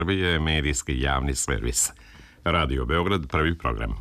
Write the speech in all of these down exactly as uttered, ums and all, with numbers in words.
Srbije, medijski javni servis. Radio Beograd, prvi program.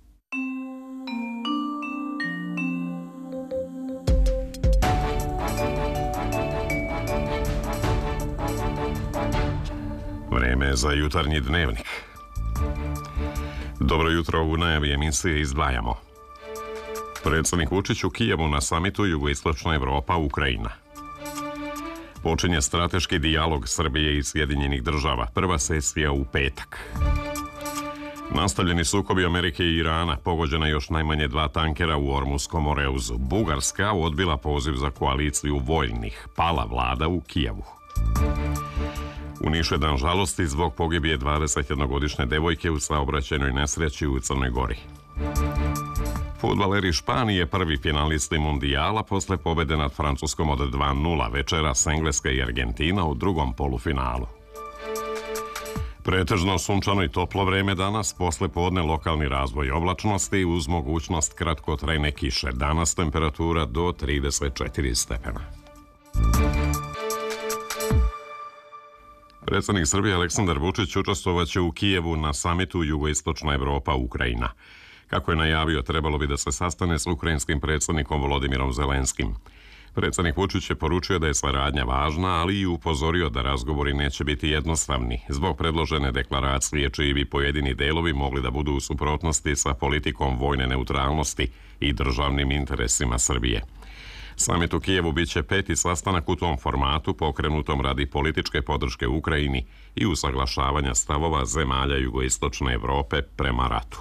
Vreme za jutarnji dnevnik. Dobro jutro, u najavi emisije izdvajamo. Predsjednik Vučić u Kijevu na samitu Jugoistočna Evropa, Ukrajina. Počinje strateški dijalog Srbije i Sjedinjenih država, prva sesija u petak. Nastavljeni sukobi Amerike i Irana, pogođena još najmanje dva tankera u Ormuskom oreuzu. Bugarska odbila poziv za koaliciju vojnih, pala vlada u Kijevu. U Nišu je dan žalosti zbog pogibije dvadesetjednogodišnje devojke u saobraćajnoj nesreći u Crnoj Gori. Fudbaleri Španije prvi finalisti mundijala posle pobede nad Francuskom od dva nula, večeras Engleska i Argentina u drugom polufinalu. Pretežno sunčano i toplo vreme danas, posle podne lokalni razvoj oblačnosti uz mogućnost kratkotrajne kiše. Danas temperatura do trideset četiri stepena. Predsjednik Srbije Aleksandar Vučić učestvovaće u Kijevu na samitu Jugoistočna Evropa, Ukrajina. Kako je najavio, trebalo bi da se sastane s ukrajinskim predsjednikom Volodimirom Zelenskim. Predsjednik Vučić je poručio da je saradnja važna, ali i upozorio da razgovori neće biti jednostavni zbog predložene deklaracije čiji bi pojedini delovi mogli da budu u suprotnosti sa politikom vojne neutralnosti i državnim interesima Srbije. Samit u Kijevu biće peti sastanak u tom formatu pokrenutom radi političke podrške Ukrajini i usaglašavanja stavova zemalja Jugoistočne Evrope prema ratu.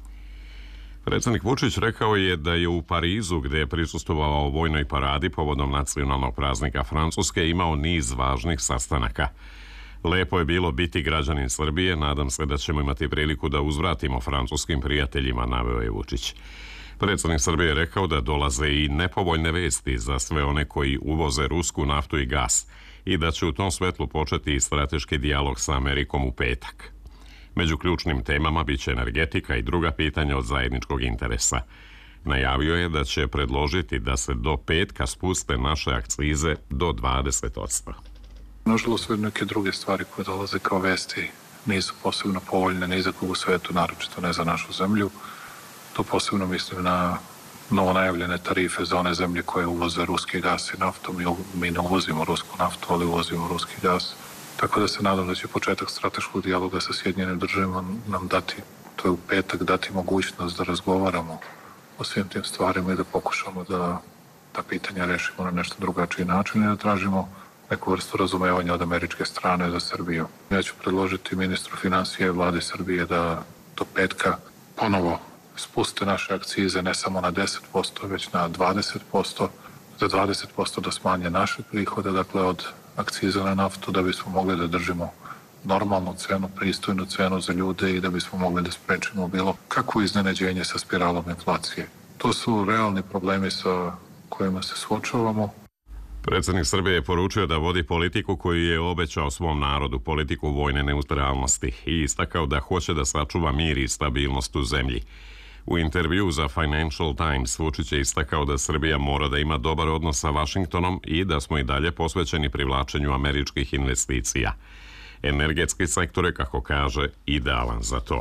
Predsjednik Vučić rekao je da je u Parizu, gdje je prisustvovao vojnoj paradi povodom nacionalnog praznika Francuske, imao niz važnih sastanaka. Lepo je bilo biti građanin Srbije, nadam se da ćemo imati priliku da uzvratimo francuskim prijateljima, naveo je Vučić. Predsjednik Srbije je rekao da dolaze i nepovoljne vesti za sve one koji uvoze rusku naftu i gas i da će u tom svetlu početi i strateški dijalog sa Amerikom u petak. Među ključnim temama biće energetika i druga pitanja od zajedničkog interesa. Najavio je da će predložiti da se do petka spuste naše akcize do dvadeset posto. Nažalost, sve neke druge stvari koje dolaze kao vesti nisu posebno povoljne ni za kog u svetu, naročito ne za našu zemlju. To posebno mislim na novo najavljene tarife za one zemlje koje uvoze ruski gas i naftu. Mi, mi ne uvozimo rusku naftu, ali uvozimo ruski gas. Tako da se nadam da će početak strateškog dijaloga sa Sjedinjenim državama nam dati, to je u petak, dati mogućnost da razgovaramo o svim tim stvarima i da pokušamo da ta pitanja rešimo na nešto drugačiji način i da tražimo neku vrstu razumevanja od američke strane za Srbiju. Ja ću predložiti ministru financija i vlade Srbije da do petka ponovo spuste naše akcize ne samo na deset posto, već na dvadeset posto, za dvadeset posto da smanje naše prihode, dakle od akciza na naftu, da bismo mogli da držimo normalnu cenu, pristojnu cenu za ljude i da bismo mogli da sprečimo bilo kakvo iznenađenje sa spiralom inflacije. To su realni problemi sa kojima se suočavamo. Predsjednik Srbije je poručio da vodi politiku koju je obećao svom narodu, politiku vojne neutralnosti, i istakao da hoće da sačuva mir i stabilnost u zemlji. U intervju za Financial Times Vučić je istakao da Srbija mora da ima dobar odnos sa Vašingtonom i da smo i dalje posvećeni privlačenju američkih investicija. Energetski sektor je, kako kaže, idealan za to.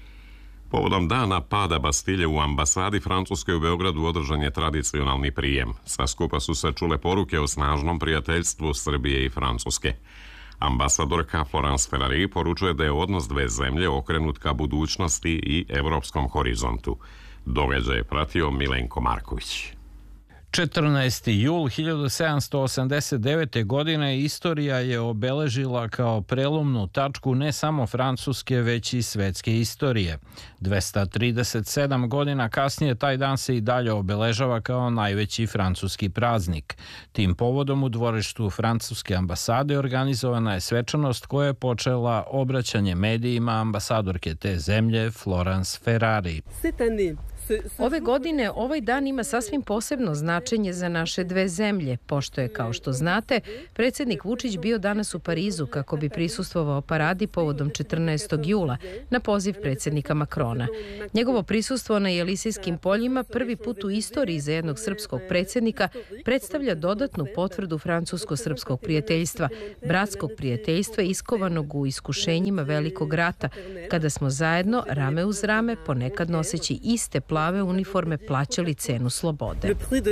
Povodom dana pada Bastilje u ambasadi Francuske u Beogradu održan je tradicionalni prijem. Sa skupa su se čule poruke o snažnom prijateljstvu Srbije i Francuske. Ambasadorka Florence Ferrari poručuje da je odnos dve zemlje okrenut ka budućnosti i evropskom horizontu. Događaj je pratio Milenko Marković. četrnaesti jul hiljadu sedamsto osamdeset devete. godine istorija je obeležila kao prelomnu tačku ne samo francuske, već i svetske istorije. dvesta trideset sedam godina kasnije taj dan se i dalje obeležava kao najveći francuski praznik. Tim povodom u dvorištu francuske ambasade organizovana je svečanost koja je počela obraćanje medijima ambasadorke te zemlje Florence Ferrari. Cette année, Ove godine ovaj dan ima sasvim posebno značenje za naše dve zemlje, pošto je, kao što znate, predsjednik Vučić bio danas u Parizu kako bi prisustvovao paradi povodom četrnaestog jula na poziv predsjednika Makrona. Njegovo prisustvo na Jelisejskim poljima prvi put u istoriji za jednog srpskog predsjednika predstavlja dodatnu potvrdu francusko-srpskog prijateljstva, bratskog prijateljstva iskovanog u iskušenjima Velikog rata, kada smo zajedno, rame uz rame, ponekad noseći iste plave uniforme, plaćali cenu slobode.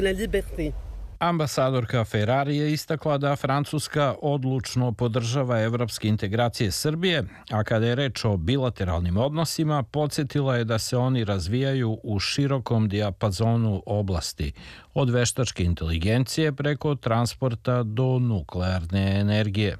Ambasadorka Ferrari je istakla da Francuska odlučno podržava evropske integracije Srbije, a kada je reč o bilateralnim odnosima, podsjetila je da se oni razvijaju u širokom dijapazonu oblasti, od veštačke inteligencije preko transporta do nuklearne energije.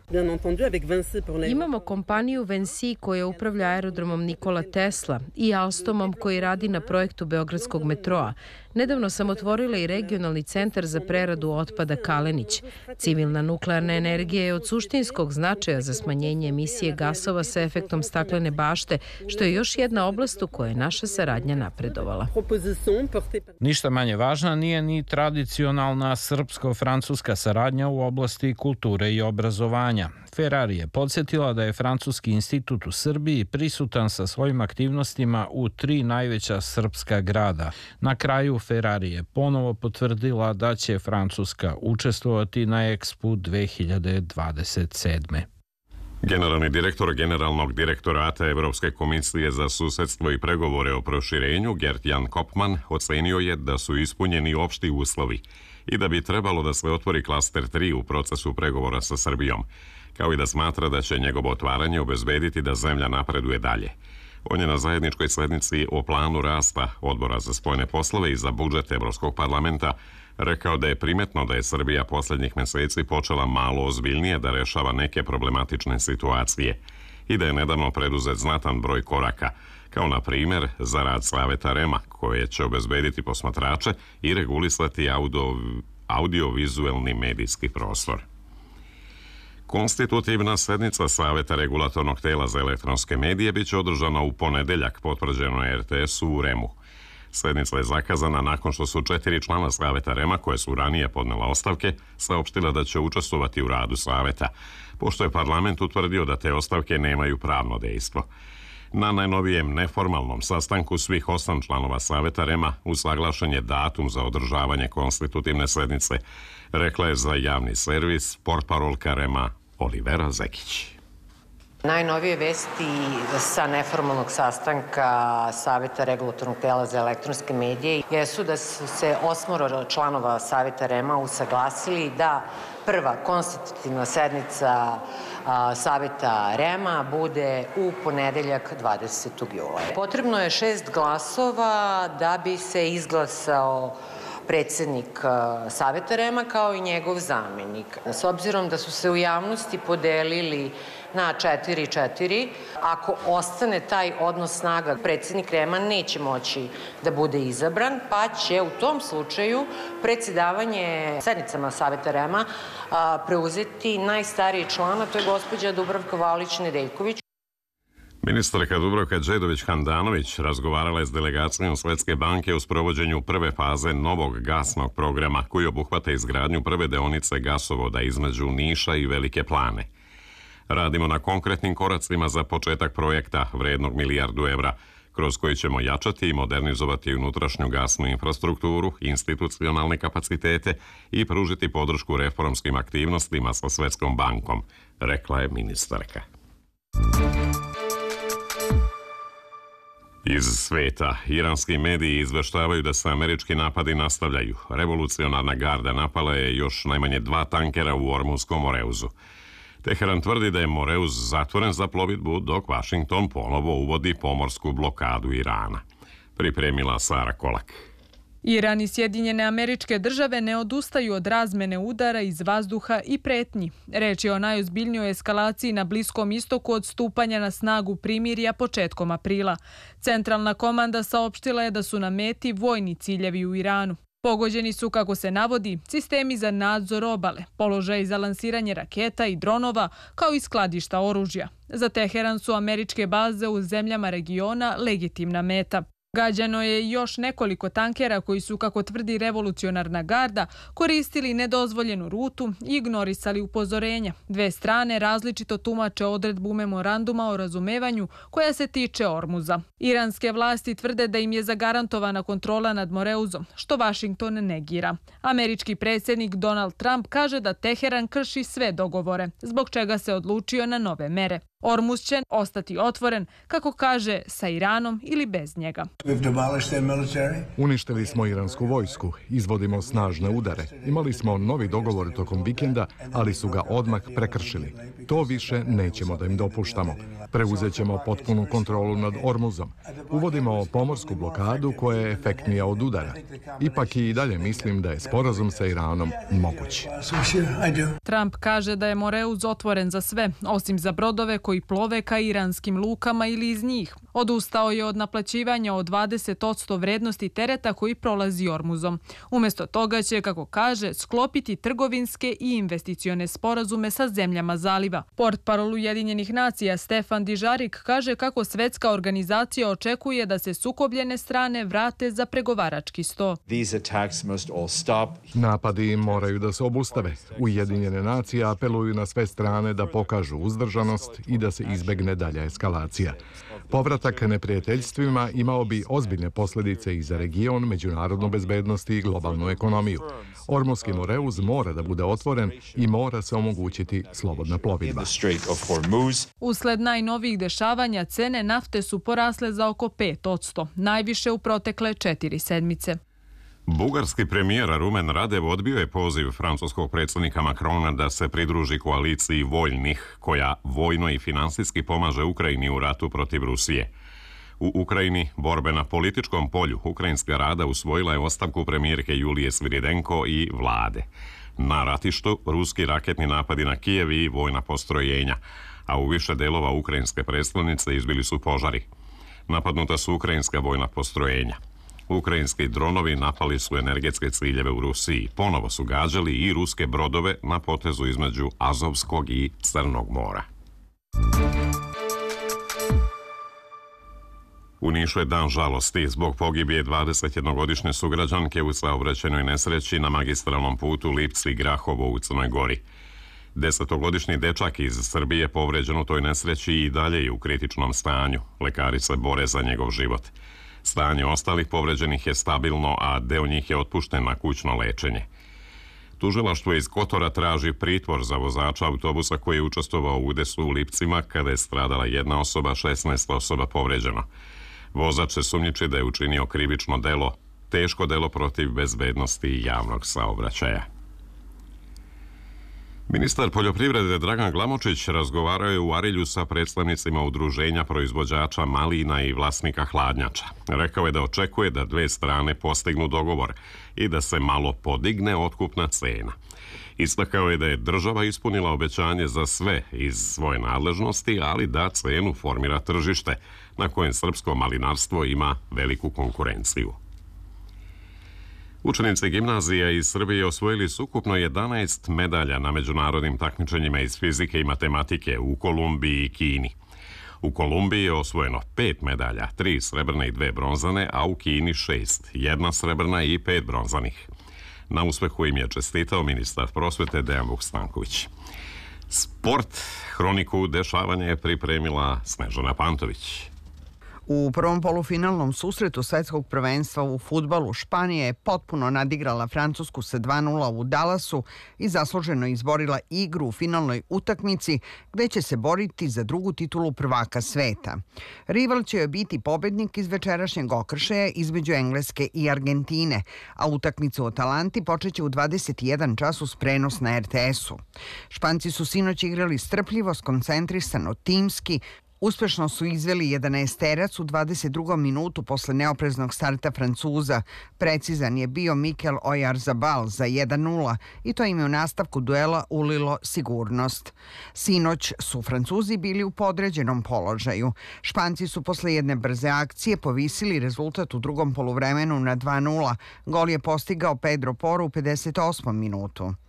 Imamo kompaniju Vinci koja upravlja aerodromom Nikola Tesla i Alstomom koji radi na projektu Beogradskog metroa. Nedavno sam otvorila i regionalni centar za preradu otpada Kalenić. Civilna nuklearna energija je od suštinskog značaja za smanjenje emisije gasova sa efektom staklene bašte, što je još jedna oblast u kojoj je naša saradnja napredovala. Ništa manje važna nije ni tradicionalna srpsko-francuska saradnja u oblasti kulture i obrazovanja. Ferrari je podsjetila da je Francuski institut u Srbiji prisutan sa svojim aktivnostima u tri najveća srpska grada. Na kraju Ferrari je ponovo potvrdila da će Francuska učestvovati na Expu dve hiljade dvadeset sedme. Generalni direktor Generalnog direktorata Evropske komisije za susedstvo i pregovore o proširenju, Gert-Jan Kopman, ocenio je da su ispunjeni opšti uslovi i da bi trebalo da se otvori klaster tri u procesu pregovora sa Srbijom, kao i da smatra da će njegovo otvaranje obezbediti da zemlja napreduje dalje. On je na zajedničkoj sednici o planu rasta Odbora za spoljne poslove i za budžet Evropskog parlamenta rekao da je primetno da je Srbija poslednjih meseci počela malo ozbiljnije da rešava neke problematične situacije i da je nedavno preduzet znatan broj koraka, kao na primjer za rad Saveta REM-a, koje će obezbediti posmatrače i regulisati audio, audiovizuelni medijski prostor. Konstitutivna sednica Saveta regulatornog tela za elektronske medije biće održana u ponedeljak, potvrđeno je er te esu u REM-u. Sednica je zakazana nakon što su četiri člana Saveta REM-a, koje su ranije podnela ostavke, saopštila da će učestvovati u radu Saveta, pošto je parlament utvrdio da te ostavke nemaju pravno dejstvo. Na najnovijem neformalnom sastanku svih osam članova Saveta REM-a usaglašen je datum za održavanje konstitutivne sednice, rekla je za javni servis portparolka REM-a Olivera Zekić. Najnovije vesti sa neformalnog sastanka Saveta regulatornog tela za elektronske medije jesu da su se osmoro članova Saveta REM-a usaglasili da prva konstitutivna sednica Saveta REM-a bude u ponedeljak dvadesetog jula. Potrebno je šest glasova da bi se izglasao predsjednik Saveta REM-a kao i njegov zamenik. S obzirom da su se u javnosti podelili na četiri četiri, ako ostane taj odnos snaga, predsjednik REM-a neće moći da bude izabran, pa će u tom slučaju predsjedavanje sednicama Saveta REM-a preuzeti najstariji član, a to je gospođa Dubravka Valić-Nedeljković. Ministarka Dubravka Đedović-Handanović razgovarala je s delegacijom Svetske banke u sprovođenju prve faze novog gasnog programa koji obuhvata izgradnju prve deonice gasovoda između Niša i Velike Plane. Radimo na konkretnim koracima za početak projekta vrednog milijardu evra, kroz koji ćemo jačati i modernizovati unutrašnju gasnu infrastrukturu, institucionalne kapacitete i pružiti podršku reformskim aktivnostima sa Svetskom bankom, rekla je ministarka. Iz sveta, iranski mediji izveštavaju da se američki napadi nastavljaju. Revolucionarna garda napala je još najmanje dva tankera u Ormunskom Moreuzu. Teheran tvrdi da je Moreuz zatvoren za plovidbu, dok Vašington ponovo uvodi pomorsku blokadu Irana. Pripremila Sara Kolak. Iran i Sjedinjene Američke Države ne odustaju od razmene udara iz vazduha i pretnji. Reč je o najozbiljnijoj eskalaciji na Bliskom istoku od stupanja na snagu primirja početkom aprila. Centralna komanda saopštila je da su na meti vojni ciljevi u Iranu. Pogođeni su, kako se navodi, sistemi za nadzor obale, položaj za lansiranje raketa i dronova, kao i skladišta oružja. Za Teheran su američke baze u zemljama regiona legitimna meta. Gađano je još nekoliko tankera koji su, kako tvrdi revolucionarna garda, koristili nedozvoljenu rutu i ignorisali upozorenja. Dve strane različito tumače odredbu memoranduma o razumevanju koja se tiče Ormuza. Iranske vlasti tvrde da im je zagarantovana kontrola nad Moreuzom, što Vašington negira. Američki predsjednik Donald Trump kaže da Teheran krši sve dogovore, zbog čega se odlučio na nove mere. Ormuz će ostati otvoren, kako kaže, sa Iranom ili bez njega. Uništili smo iransku vojsku, izvodimo snažne udare. Imali smo novi dogovor tokom vikenda, ali su ga odmah prekršili. To više nećemo da im dopuštamo. Preuzet ćemo potpunu kontrolu nad Ormuzom. Uvodimo pomorsku blokadu koja je efektnija od udara. Ipak i dalje mislim da je sporazum sa Iranom moguć. Trump kaže da je Moreuz otvoren za sve, osim za brodove koji plove ka iranskim lukama ili iz njih. Odustao je od naplaćivanja od dvadeset posto vrednosti tereta koji prolazi Ormuzom. Umjesto toga će, kako kaže, sklopiti trgovinske i investicione sporazume sa zemljama zaliva. Portparol Ujedinjenih nacija Stefan Dižarik kaže kako svetska organizacija očekuje da se sukobljene strane vrate za pregovarački sto. Napadi moraju da se obustave. Ujedinjene nacije apeluju na sve strane da pokažu uzdržanost i da se izbegne dalja eskalacija. Povratak neprijateljstvima imao bi ozbiljne posljedice i za region, međunarodnu bezbednost i globalnu ekonomiju. Ormuzski Moreuz mora da bude otvoren i mora se omogućiti slobodna plovidba. Usled najnovijih dešavanja cene nafte su porasle za oko pet posto, najviše u protekle četiri sedmice. Bugarski premijer Rumen Radev odbio je poziv francuskog predsjednika Macrona da se pridruži koaliciji voljnih, koja vojno i finansijski pomaže Ukrajini u ratu protiv Rusije. U Ukrajini borbe na političkom polju Ukrajinska rada usvojila je ostavku premijerke Julije Sviridenko i vlade. Na ratištu ruski raketni napadi na Kijev i vojna postrojenja, a u više delova ukrajinske prestolnice izbili su požari. Napadnuta su ukrajinska vojna postrojenja. Ukrajinski dronovi napali su energetske ciljeve u Rusiji. Ponovo su gađali i ruske brodove na potezu između Azovskog i Crnog mora. U Nišu je dan žalosti zbog pogibije dvadesetjednogodišnje sugrađanke u saobraćajnoj nesreći na magistralnom putu Lipci-Grahovo u Crnoj Gori. Desetogodišnji dečak iz Srbije povređen u toj nesreći i dalje je u kritičnom stanju. Lekari se bore za njegov život. Stanje ostalih povređenih je stabilno, a deo njih je otpušten na kućno lečenje. Tužilaštvo iz Kotora traži pritvor za vozača autobusa koji je učestvovao u udesu u Lipcima kada je stradala jedna osoba, šesnaest osoba povređeno. Vozač se sumnjiči da je učinio krivično delo, teško delo protiv bezbednosti i javnog saobraćaja. Ministar poljoprivrede Dragan Glamočić razgovarao je u Arilju sa predstavnicima udruženja proizvođača malina i vlasnika hladnjača. Rekao je da očekuje da dve strane postignu dogovor i da se malo podigne otkupna cena. Istakao je da je država ispunila obećanje za sve iz svoje nadležnosti, ali da cenu formira tržište, na kojem srpsko malinarstvo ima veliku konkurenciju. Učenici gimnazija iz Srbije osvojili su ukupno jedanaest medalja na međunarodnim takmičenjima iz fizike i matematike u Kolumbiji i Kini. U Kolumbiji je osvojeno pet medalja, tri srebrne i dve bronzane, a u Kini šest, jedna srebrna i pet bronzanih. Na uspehu im je čestitao ministar prosvete Dejan Vukstanković. Sport, hroniku dešavanja je pripremila Snežana Pantović. U prvom polufinalnom susretu svetskog prvenstva u fudbalu Španija je potpuno nadigrala Francusku sa dva nula u Dallasu i zasluženo izborila igru u finalnoj utakmici gde će se boriti za drugu titulu prvaka sveta. Rival će joj biti pobednik iz večerašnjeg okršaja između Engleske i Argentine, a utakmicu o Atalanti počeće u dvadeset jedan čas uz prenos na er te esu. Španci su sinoć igrali strpljivo, skoncentrisano, timski. Uspešno su izveli jedanaesterac u dvadeset drugom minutu posle neopreznog starta Francuza. Precizan je bio Mikel Oyarzabal za jedan nula i to im je u nastavku duela ulilo sigurnost. Sinoć su Francuzi bili u podređenom položaju. Španci su posle jedne brze akcije povisili rezultat u drugom poluvremenu na dva nula. Gol je postigao Pedro Porro u pedeset osmom minutu.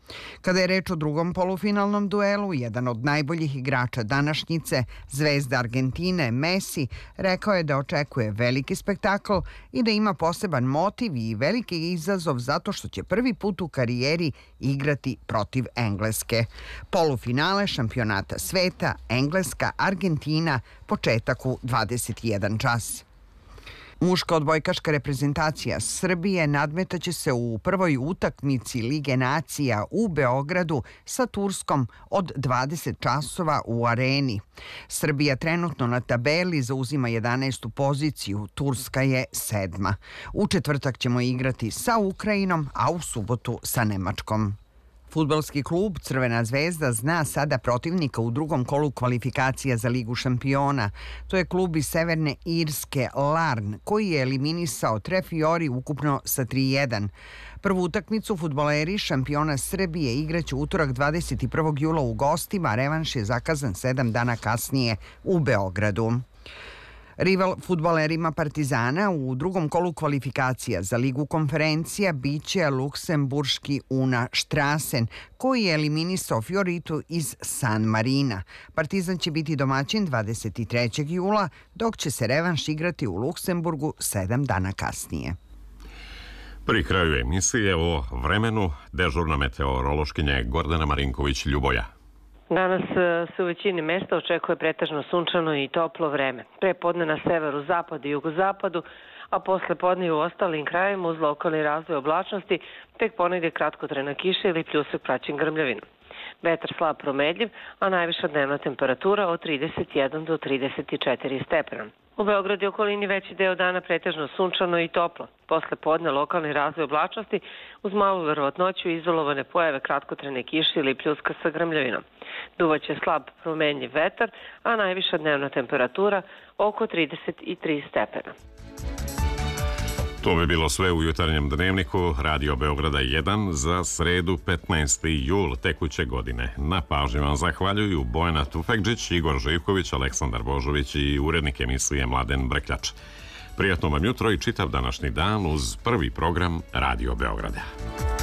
Kada je reč o drugom polufinalnom duelu, jedan od najboljih igrača današnjice, zvezda Argentine Messi, rekao je da očekuje veliki spektakl i da ima poseban motiv i veliki izazov zato što će prvi put u karijeri igrati protiv Engleske. Polufinale šampionata sveta, Engleska, Argentina, početak u dvadeset jedan čas. Muška odbojkaška reprezentacija Srbije nadmetaće se u prvoj utakmici Lige nacija u Beogradu sa Turskom od dvadeset časova u Areni. Srbija trenutno na tabeli zauzima jedanaestu poziciju, Turska je sedma. U četvrtak ćemo igrati sa Ukrajinom, a u subotu sa Nemačkom. Fudbalski klub Crvena zvezda zna sada protivnika u drugom kolu kvalifikacija za Ligu šampiona. To je klub iz Severne Irske Larn, koji je eliminisao Tre Fiori ukupno sa tri jedan. Prvu utakmicu fudbaleri šampiona Srbije igraće utorak dvadeset prvog jula u gostima, a revanš je zakazan sedam dana kasnije u Beogradu. Rival fudbalerima Partizana u drugom kolu kvalifikacija za Ligu konferencija biće luksemburški Una Strassen, koji je eliminisao Fioritu iz San Marina. Partizan će biti domaćin dvadeset trećeg jula, dok će se revanš igrati u Luksemburgu sedam dana kasnije. Pri kraju emisije o vremenu dežurna meteorološkinja Gordana Marinković-Ljuboja. Danas se u većini mesta očekuje pretežno sunčano i toplo vreme. Pre podne na severu, zapadu i jugozapadu, a posle podne u ostalim krajevima uz lokalni razvoj oblačnosti, tek ponegdje kratkotrajna kiša ili pljusak praćen grmljavinom. Vetar slab promenljiv, a najviša dnevna temperatura od trideset jedan do trideset četiri stepena. U Beogradu i okolini veći deo dana pretežno sunčano i toplo. Posle podne lokalni razvoj oblačnosti uz malu verovatnoću izolovane pojave kratkotrajne kiše ili pljuska sa grmljavinom. Duvaće slab promenljiv vetar, a najviša dnevna temperatura oko trideset tri stepena. To bi bilo sve u jutarnjem dnevniku Radio Beograda jedan za sredu petnaesti jul tekuće godine. Na pažnji vam zahvaljuju Bojana Tufekđić, Igor Živković, Aleksandar Božović i urednik emisije Mladen Brkljač. Prijatno vam jutro i čitav današnji dan uz prvi program Radio Beograda.